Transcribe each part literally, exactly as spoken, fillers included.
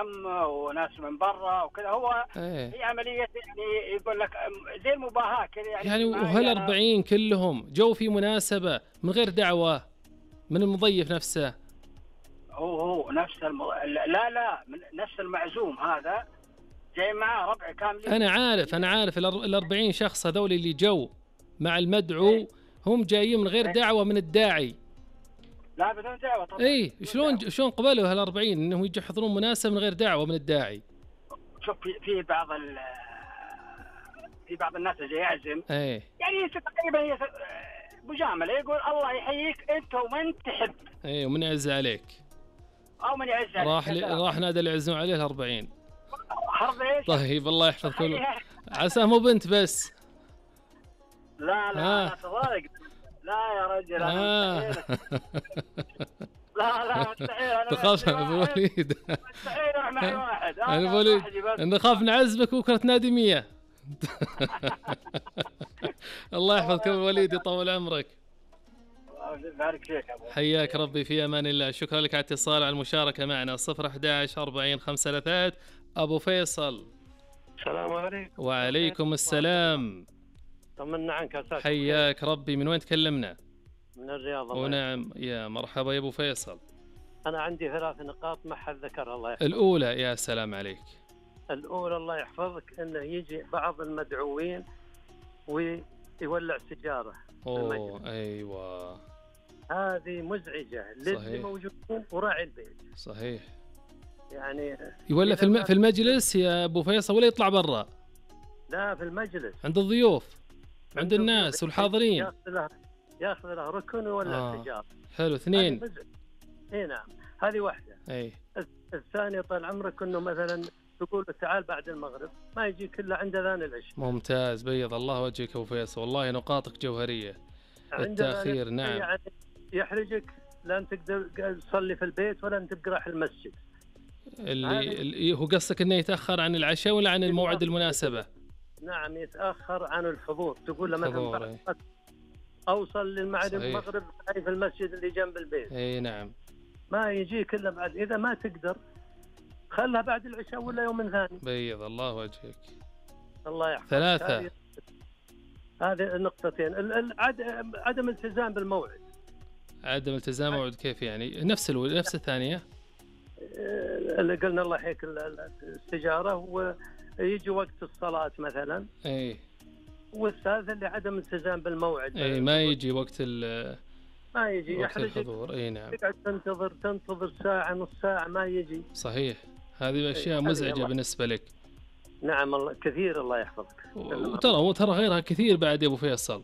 عمه وناس من برا وكذا. هو ايه هي عملية يعني يقول لك زي المباهاة كذا يعني. يعني معايا وهال أنا أربعين كلهم جو في مناسبة من غير دعوة من المضيف نفسه؟ هو هو نفس الم... لا لا من نفس المعزوم هذا جاي معاه ربع كاملين. أنا عارف أنا عارف الأر- الأربعين شخص هذول اللي جو مع المدعو إيه. هم جايين من غير إيه. دعوة من الداعي. لا بدون دعوة طبعا. اي بدون شلون دعوة. شلون قبلوا هالأربعين انهم يجوا يحضرون مناسبة من غير دعوة من الداعي؟ شوف في في بعض ال... في بعض الناس اللي يعزم ايه يعني تقريبا هي مجاملة، يقول الله يحييك انت ومن تحب ايه ومن يعز عليك او من يعز عليك. راح ل... راح نادى اللي يعزون عليه الأربعين. حرب ايش؟ طيب الله يحفظكم عساه مو بنت بس. لا لا آه. لا تضايق. لا يا رجل انا آه. مستحيل. لا لا مستحيل انا تخاف مع ابو واحد. وليد؟ مستحيل اروح معي واحد. انا انا ابو وليد لوحدي بس. نخاف نعزمك بكره تنادي مية. الله يحفظك ابو وليد يطول عمرك. بارك فيك يا ابو. حياك ربي في امان الله. شكرا لك على الاتصال على المشاركه معنا. صفر أحد عشر أربعين خمسة ثلاثة. ابو فيصل. السلام عليكم. وعليكم السلام. طمنا عنك يا ساتر. حياك ربي. من وين تكلمنا؟ من الرياض. ونعم يا مرحبا يا ابو فيصل. انا عندي ثلاث نقاط ما حد ذكرها الله يحفظك. الاولى يا سلام عليك. الاولى الله يحفظك انه يجي بعض المدعوين ويولع سيجاره. اوه ايوه هذه مزعجه للي صحيح. موجودين وراعي البيت. صحيح. يعني يولع في الم... في المجلس يا ابو فيصل ولا يطلع برا؟ لا في المجلس عند الضيوف عند الناس والحاضرين. ياخذ له ياخذ له ركن ويولع آه. سيجاره. حلو. اثنين. اي نعم هذه واحده. اي الثانيه طال عمرك انه مثلا تقول له تعال بعد المغرب ما يجي كله عند اذان العشاء. ممتاز. بيض الله وجهك ابو فيصل والله نقاطك جوهريه. التاخير نعم يعني يحرجك لن تقدر تصلي في البيت ولا انت تقرأ المسجد. اللي, اللي هو قصدك انه يتاخر عن العشاء ولا عن الموعد المناسبه؟ نعم يتاخر عن الحضور. تقول له حضور. مثلا اوصل للمعرض صحيح. المغرب في المسجد اللي جنب البيت. اي نعم. ما يجي كله بعد. اذا ما تقدر خلها بعد العشاء ولا يوم ثاني. بيض الله وجهك. الله يحفظك. ثلاثة. هذه هذه النقطتين. ال- ال- عد- عدم التزام بالموعد. عدم التزام موعد كيف يعني؟ نفس الو... نفس الثانيه آه، اللي قلنا الله يحييك ال- ال- السيجاره ويجي وقت الصلاه مثلا. اي والثالث اللي عدم التزام بالموعد. اي ما يجي وقت ال ما يجي وقت يحرجك. الحضور. اي نعم تقعد تنتظر تنتظر ساعة نص ساعة ما يجي. صحيح. هذه اشياء هذه مزعجه الله. بالنسبه لك. نعم الله كثير الله يحفظك. وترى وترى غيرها كثير بعد يا ابو فيصل.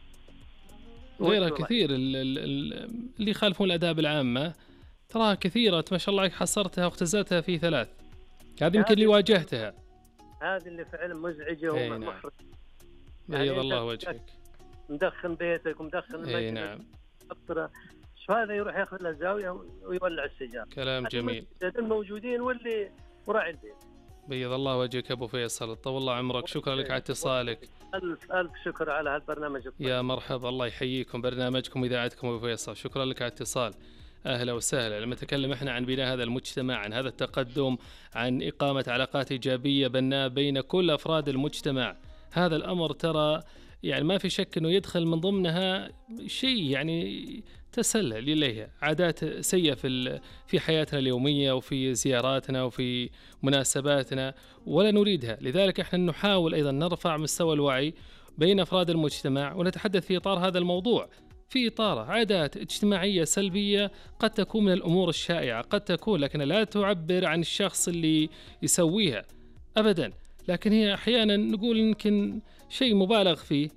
غيرها والله. كثير ال- ال- ال- اللي يخالفون الاداب العامه تراها كثيره ما شاء الله حصرتها واختزلتها في ثلاث. هذه يمكن اللي واجهتها. هذه اللي فعلا مزعجة أي نعم. ومحرجة. بيض يعني الله أنت وجهك. مدخن بيتك ومدخن المجلس. اي نعم أبطره. شو هذا يروح ياخذ له زاوية ويولع السيجارة. كلام جميل. الموجودين واللي وراعي البيت. بيض الله وجهك ابو فيصل. طول الله عمرك. شكرا لك على اتصالك. ألف ألف شكر على هالبرنامج الطيب. يا مرحبا الله يحييكم. برنامجكم وإذاعتكم أبو فيصل. شكرا لك على الاتصال. أهلا وسهلا. لما نتكلم احنا عن بناء هذا المجتمع عن هذا التقدم عن إقامة علاقات إيجابية بناء بين كل أفراد المجتمع هذا الأمر ترى يعني ما في شك أنه يدخل من ضمنها شيء يعني تسلل إليها عادات سيئة في في حياتنا اليومية وفي زياراتنا وفي مناسباتنا ولا نريدها. لذلك احنا نحاول أيضا نرفع مستوى الوعي بين أفراد المجتمع ونتحدث في إطار هذا الموضوع في إطار عادات اجتماعية سلبية قد تكون من الأمور الشائعة قد تكون لكن لا تعبر عن الشخص اللي يسويها أبدا لكن هي أحيانا نقول يمكن شيء مبالغ فيه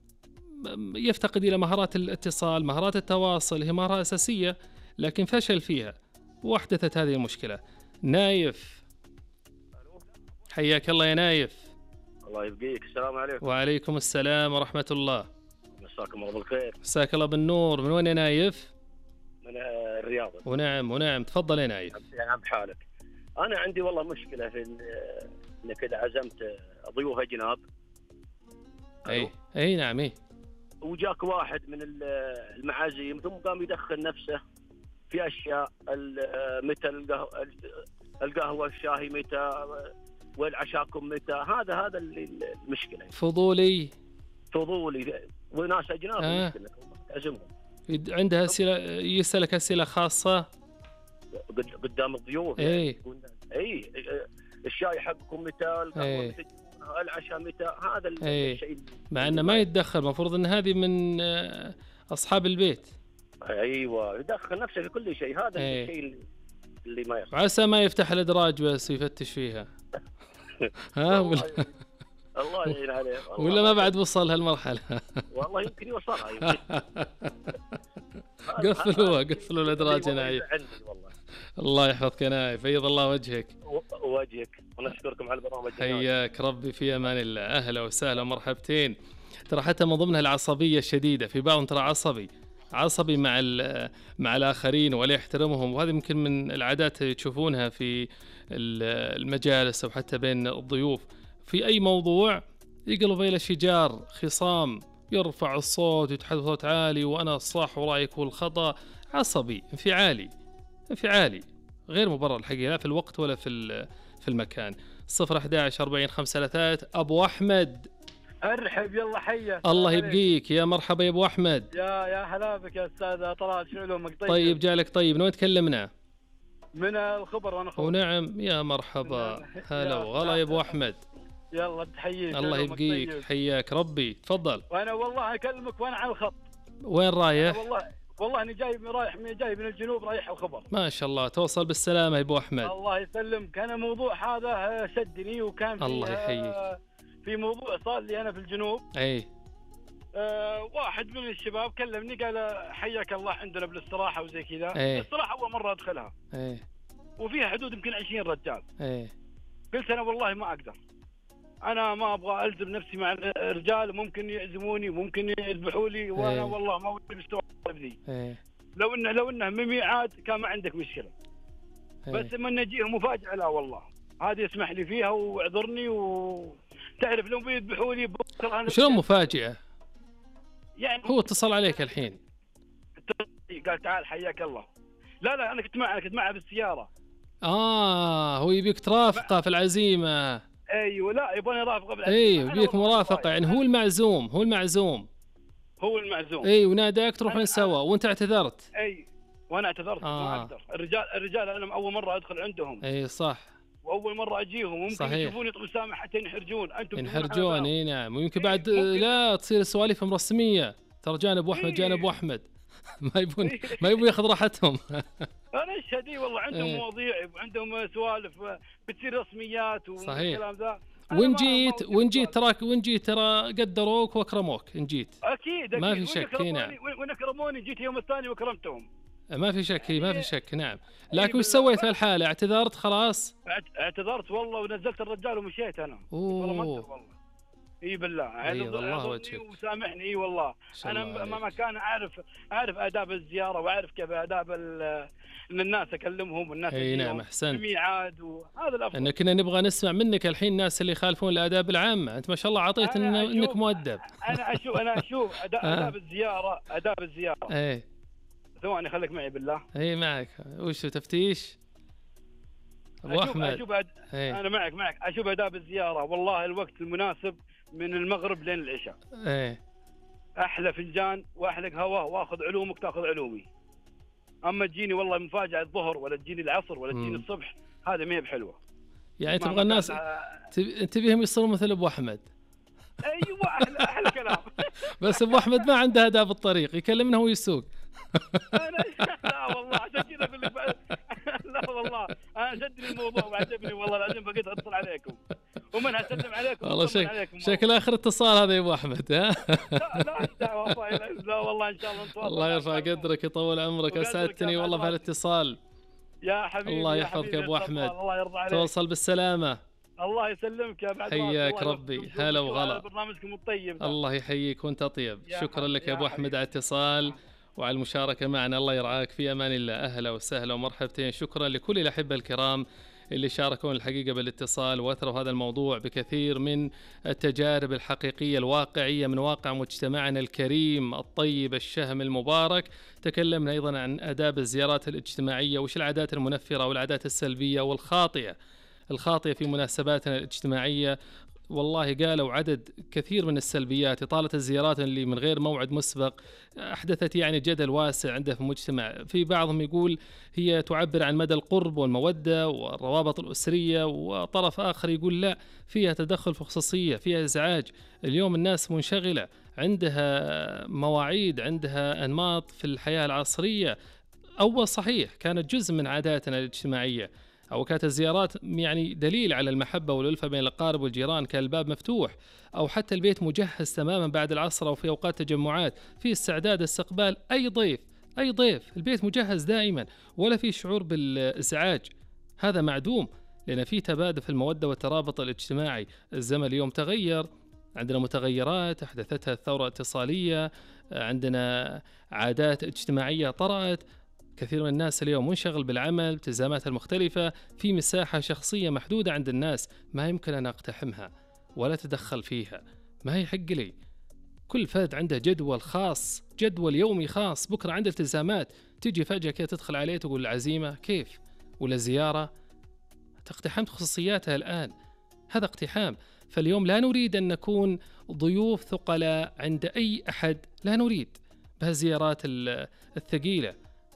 يفتقد إلى مهارات الاتصال مهارات التواصل هي مهارة أساسية لكن فشل فيها وأحدثت هذه المشكلة. نايف حياك الله يا نايف. الله يبقيك. السلام عليكم. وعليكم السلام ورحمة الله. مساكم الله بالخير. مساك الله بالنور. من وين يا نايف؟ من الرياض. ونعم ونعم تفضل يا نايف. يعني بحالك. أنا عندي والله مشكلة في إن كذا عزمت ضيوف أجناب. أي أي نعم أي. وجاك واحد من المعازيم ثم قام يدخل نفسه في أشياء مثل القهوه الشاهي متى، وين عشاكم متى، هذا هذا اللي المشكله. فضولي فضولي وناس اجنبي آه. مشكله تعزمهم يد- عندها اسئله، يسالك اسئله خاصه قد- قدام الضيوف. إيه. يعني يقول اي الشاي حقكم متى، القهوه إيه. متى تجيبونها، العشاء متى، هذا ال- إيه. الشيء. مع انه ما يتدخل، المفروض ان هذه من آه، اصحاب البيت، ايوه يدخل نفسه في كل شيء، هذا إيه. الشيء اللي, اللي ما يصير. عسى ما يفتح الادراج بس ويفتش فيها. ها ولا, الله يعين عليه. والله ولا ما بعد وصل هالمرحله؟ والله يمكن يوصلها يمكن. قفلوها قفلوا الادراج يا نايف. عندي والله. الله يحفظك يا نايف، بيض الله وجهك. و- وجهك، ونشكركم على البرنامج. حياك ربي، في امان الله. اهلا وسهلا ومرحبتين. ترى حتى من ضمنها العصبيه الشديده، في بعضهم ترى عصبي عصبي مع ال- مع الاخرين ولا يحترمهم، وهذه يمكن من العادات اللي تشوفونها في ال- المجالس او حتى بين الضيوف. في اي موضوع يقلب الى شجار، خصام، يرفع الصوت ويتحدث بصوت عالي وانا الصح ورايك هو الخطا. عصبي، انفعالي انفعالي غير مبرر الحقيقه، لا في الوقت ولا في ال- في المكان. صفر أحد عشر أربعين خمسة ثلاثة. ابو احمد، ارحب يلا حيا. الله يبقيك، يا مرحبا يا ابو احمد. يا يا هلا بك يا استاذ طلال، شو علومك؟ طيب طيب جالك طيب، من وين تكلمنا؟ من الخبر وانا خبر. ونعم يا مرحبا، هلا وغلا يا ابو احمد. يلا تحييك. الله علومك يبقيك، طيب. حياك ربي، تفضل. وانا والله اكلمك وانا على الخط. وين رايح؟ والله والله اني جاي رايح من جاي من الجنوب رايح الخبر. ما شاء الله، توصل بالسلامه يا ابو احمد. الله يسلمك. انا موضوع هذا شدني، وكان في الله يحييك. آه، في موضوع صار لي انا في الجنوب. اي آه، واحد من الشباب كلمني قال حياك الله عندنا بالاستراحه وزي كذا. إيه. الاستراحه اول مره ادخلها اي وفيها حدود يمكن عشرين رجال. اي قلت انا والله ما اقدر، انا ما ابغى الزم نفسي مع الرجال، ممكن يعزموني ممكن يذبحوا لي، وانا إيه. والله ما ودي مستوعب ذي. اي لو انه لو انه ميعاد كان ما عندك مشكله، بس من نجيه مفاجاه لا والله، هذه اسمح لي فيها واعذرني، وتعرف لو بيذبحوا لي بكره انا شلون مفاجأة؟ يعني هو اتصل عليك الحين؟ قال تعال حياك الله. لا لا انا كنت معه انا كنت معه بالسياره. اه هو يبيك ترافقه في العزيمة. ايوه لا يبغاني ارافقه بالعزيمة. اي أنا يبيك والله مرافقة، يعني هو المعزوم هو المعزوم هو المعزوم. اي وناداك تروحون أنا- سوا وانت اعتذرت. اي وانا اعتذرت آه. ما اقدر. الرجال الرجال انا اول مره ادخل عندهم اي صح، واول مره اجيهم، وممكن صحيح. يشوفوني يطلبوا سامح حتى ينحرجون. انتم ينحرجون. اي نعم، ويمكن إيه، بعد ممكن. لا تصير سواليفهم رسمية، ترى جانب ابو احمد إيه. جانب ابو احمد. ما يبون إيه. ما يبون ياخذ راحتهم. انا اشهد إي والله عندهم إيه. مواضيع وعندهم سوالف بتصير رسميات صحيح. والكلام ذا. أنا وان ما- ما جيت ودي وان جيت أسولف. تراك وان جيت ترى قدروك واكرموك ان جيت. اكيد ما أكيد. في وإن شك، إي نعم. أكرموني- وإن اكرموني جيت يوم الثاني واكرمتهم. ما في شك، ما في شك، نعم. لكن وش بالله. سويت في الحالة؟ اعتذرت خلاص؟ اعت- اعتذرت والله ونزلت الرجال ومشيت انا. والله ما أقدر اوه والله. اي بالله. بيض الله اعذرني وجهك. وسامحني. اي والله شاء انا الله م- ما عليك. كان اعرف اعرف اداب الزياره، واعرف كيف اداب ال- ان الناس اكلمهم والناس اي نعم، أجيهم احسنت. بميعاد، وهذا الافضل. ان كنا نبغى نسمع منك الحين الناس اللي يخالفون الاداب العامة، انت ما شاء الله عطيت إن أنا انك أشوف- مؤدب. انا اشوف انا اشوف أدا- آه. اداب الزياره اداب الزياره. اي ثواني خليك معي بالله. اي معك، وش تفتيش؟ ابو أشوف احمد. أشوف أد... اي انا معك معك اشوف اداب الزياره والله الوقت المناسب من المغرب لين العشاء. اي احلى فنجان واحلى قهوه واخذ علومك تاخذ علومي. اما تجيني والله مفاجاه الظهر ولا تجيني العصر ولا تجيني مم. الصبح، هذا ما هي بحلوه. يعني ما- تبغى ما الناس كان- تبي- تبيهم يصيرون مثل ابو احمد. ايوه احلى احلى كلام. بس ابو احمد ما عنده اداب الطريق، يكلمنا هو يسوق. انا لا والله عشان كذا اقول لك بعد- لا والله انا شدني الموضوع وعجبني والله العظيم، بقيت اتصل عليكم ومنها اسلم عليكم والله وأطمن شك عليكم. شكل اخر اتصال هذا يا ابو احمد. ها لا لا دعوة والله لا والله ان شاء الله نتواصل. الله يرفع قدرك يطول عمرك، وقدرك اسعدتني يا والله بعد بهالاتصال. يا حبيبي الله يا يحفظك يا حبيبي أبو الصفوان، أحمد. الله يرضى عليك. توصل بالسلامة. الله يسلمك يا بعد حياك الله ربي. يوفقك هلا وشكرا وغلا. على برنامجكم الطيب ده. الله يحييك وانت طيب. يا شكرا حبيبي، لك يا يا ابو احمد حبيبي. على الاتصال وعلى المشاركة معنا. الله يرعاك، في امان الله. اهلا وسهلا ومرحبتين. شكرا لكل الاحبة الكرام اللي شاركون الحقيقة بالاتصال وأثروا هذا الموضوع بكثير من التجارب الحقيقية الواقعية من واقع مجتمعنا الكريم الطيب الشهم المبارك. تكلمنا أيضا عن آداب الزيارات الاجتماعية، وش العادات المنفرة والعادات السلبية والخاطئة الخاطئة في مناسباتنا الاجتماعية. والله قالوا عدد كثير من السلبيات. إطالة الزيارات اللي من غير موعد مسبق أحدثت يعني جدل واسع عنده في المجتمع. في بعضهم يقول هي تعبر عن مدى القرب والمودة والروابط الأسرية، وطرف آخر يقول لا، فيها تدخل في خصوصية، فيها إزعاج. اليوم الناس منشغلة، عندها مواعيد، عندها أنماط في الحياة العصرية. أول صحيح كانت جزء من عاداتنا الاجتماعية، أو كانت الزيارات يعني دليل على المحبة والألفة بين الأقارب والجيران، كان الباب مفتوح أو حتى البيت مجهز تماما بعد العصر أو في أوقات تجمعات، في استعداد استقبال أي ضيف أي ضيف البيت مجهز دائما، ولا في شعور بالإزعاج. هذا معدوم، لأن في تبادل في المودة والترابط الاجتماعي. الزمن اليوم تغير، عندنا متغيرات أحدثتها الثورة الاتصالية، عندنا عادات اجتماعية طرأت. كثير من الناس اليوم منشغل بالعمل، التزامات المختلفة، في مساحة شخصية محدودة عند الناس ما يمكن أن أقتحمها ولا تدخل فيها، ما هي حق لي. كل فرد عنده جدول خاص، جدول يومي خاص. بكرة عنده التزامات، تيجي فجأة كده تدخل عليه تقول العزيمة كيف ولا زيارة، تقتحمت خصوصياتها الآن. هذا اقتحام. فاليوم لا نريد أن نكون ضيوف ثقلاء عند أي أحد، لا نريد بهالزيارات الثقيلة،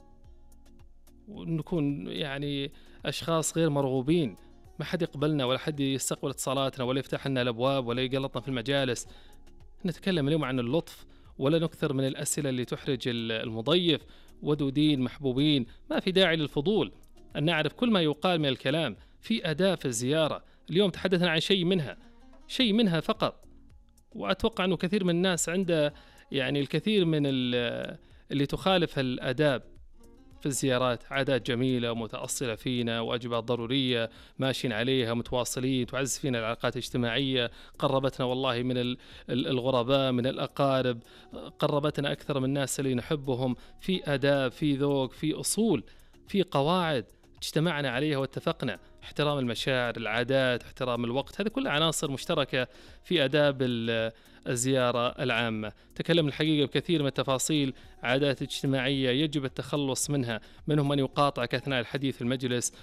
ونكون يعني أشخاص غير مرغوبين، ما حد يقبلنا ولا حد يستقبل اتصالاتنا ولا يفتح لنا الأبواب ولا يقلطنا في المجالس. نتكلم اليوم عن اللطف، ولا نكثر من الأسئلة اللي تحرج المضيف. ودودين محبوبين، ما في داعي للفضول، أن نعرف كل ما يقال من الكلام. في أداة في الزيارة اليوم تحدثنا عن شيء منها شيء منها فقط. وأتوقع أنه كثير من الناس عنده يعني الكثير من اللي تخالف الأداب في الزيارات، عادات جميلة ومتأصلة فينا وأجبات ضرورية ماشيين عليها متواصلين، تعزز فينا العلاقات الاجتماعية، قربتنا والله من الغرباء من الأقارب، قربتنا أكثر من الناس اللي نحبهم. في آداب، في ذوق، في أصول، في قواعد اجتمعنا عليها واتفقنا. احترام المشاعر، العادات، احترام الوقت، هذه كلها عناصر مشتركة في آداب الزيارة العامة. تكلم الحقيقة بكثير من التفاصيل، عادات اجتماعية يجب التخلص منها. منهم من يقاطعك أثناء الحديث في المجلس،